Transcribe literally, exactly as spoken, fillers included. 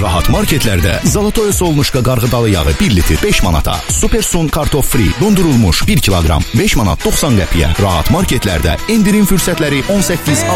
Rahat marketlərdə Zalatoya Solnuşka qarğıdalı yağı bir litr beş manata, Supersun kartof free dondurulmuş bir kiloqram beş manat doxsan qəpiyə. Rahat marketlərdə endirim fürsətləri on səkkiz